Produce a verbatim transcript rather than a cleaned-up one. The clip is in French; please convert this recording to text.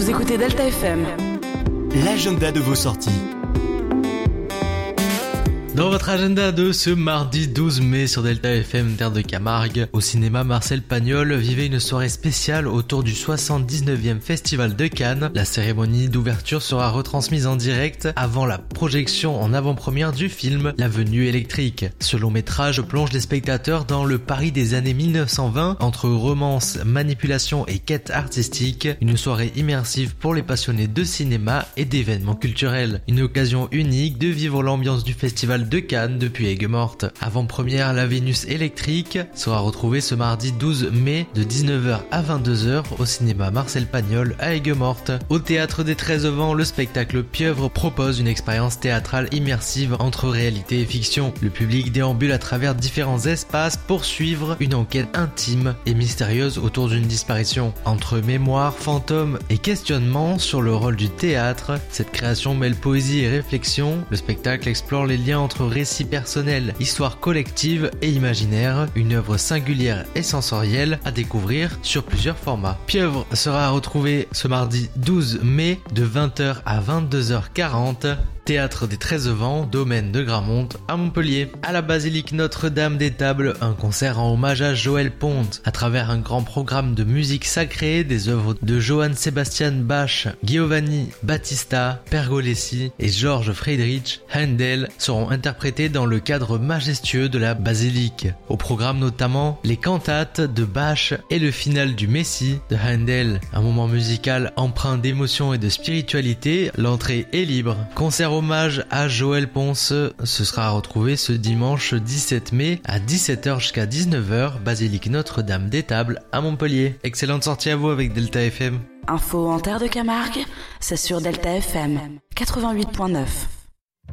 Vous écoutez Delta F M. L'agenda de vos sorties. Dans votre agenda de ce mardi douze mai sur Delta F M Terre de Camargue, au cinéma Marcel Pagnol vivait une soirée spéciale autour du soixante-dix-neuvième Festival de Cannes. La cérémonie d'ouverture sera retransmise en direct avant la projection en avant-première du film La Venue électrique. Ce long métrage plonge les spectateurs dans le Paris des années mille neuf cent vingt, entre romance, manipulation et quête artistique. Une soirée immersive pour les passionnés de cinéma et d'événements culturels. Une occasion unique de vivre l'ambiance du festival de Cannes depuis Aigues-Mortes. Avant-première, La Vénus électrique sera retrouvée ce mardi douze mai de dix-neuf heures à vingt-deux heures au cinéma Marcel Pagnol à Aigues-Mortes. Au théâtre des treize vents, le spectacle Pieuvre propose une expérience théâtrale immersive entre réalité et fiction. Le public déambule à travers différents espaces pour suivre une enquête intime et mystérieuse autour d'une disparition. Entre mémoire, fantômes et questionnements sur le rôle du théâtre, cette création mêle poésie et réflexion. Le spectacle explore les liens entre récits personnels, histoires collectives et imaginaires, une œuvre singulière et sensorielle à découvrir sur plusieurs formats. Pieuvre sera retrouvé ce mardi douze mai de vingt heures à vingt-deux heures quarante. Théâtre des treize vents, domaine de Gramont à Montpellier. À la basilique Notre-Dame des Tables, un concert en hommage à Joël Pont. À travers un grand programme de musique sacrée, des œuvres de Johann Sebastian Bach, Giovanni Battista Pergolesi et George Friedrich Händel seront interprétés dans le cadre majestueux de la basilique. Au programme notamment les cantates de Bach et le final du Messie de Händel. Un moment musical empreint d'émotion et de spiritualité, l'entrée est libre. Concert hommage à Joël Ponce, ce sera retrouvé ce dimanche dix-sept mai à dix-sept heures jusqu'à dix-neuf heures, basilique Notre-Dame des Tables à Montpellier. Excellente sortie à vous avec Delta F M. Info en Terre de Camargue, c'est sur Delta F M quatre-vingt-huit virgule neuf.